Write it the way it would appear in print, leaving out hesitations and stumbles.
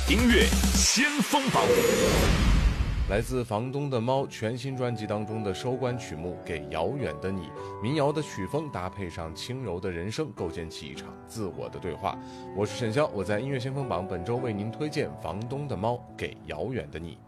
音乐先锋榜， 来自房东的猫全新专辑当中的收官曲目《给遥远的你》，民谣的曲风搭配上轻柔的人声，构建起一场自我的对话。我是沈潇，我在音乐先锋榜本周为您推荐房东的猫《给遥远的你》。